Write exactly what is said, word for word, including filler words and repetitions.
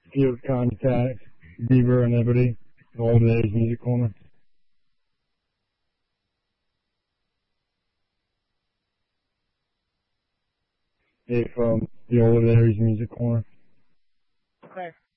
Field Contact, Beaver and Liberty, the Old Days Music Corner. Hey, from the Old Aries Music Corner. Okay.